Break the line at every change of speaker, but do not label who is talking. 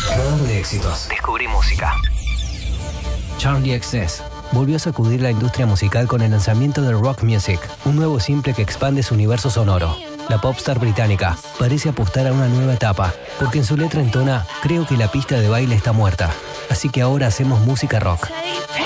Radar de éxitos. Descubrí música. Charlie XS volvió a sacudir la industria musical con el lanzamiento de Rock Music, un nuevo simple que expande su universo sonoro. La popstar británica parece apostar a una nueva etapa, porque en su letra entona: creo que la pista de baile está muerta, así que ahora hacemos música rock.